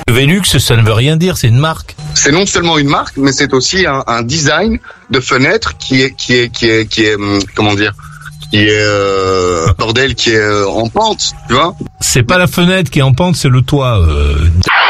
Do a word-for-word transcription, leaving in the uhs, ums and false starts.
Velux, ça ne veut rien dire, c'est une marque. C'est non seulement une marque, mais c'est aussi un, un design de fenêtre qui est, qui est, qui est, qui est, hum, comment dire, qui est, euh, bordel, qui est euh, en pente, tu vois. C'est pas la fenêtre qui est en pente, c'est le toit. Euh...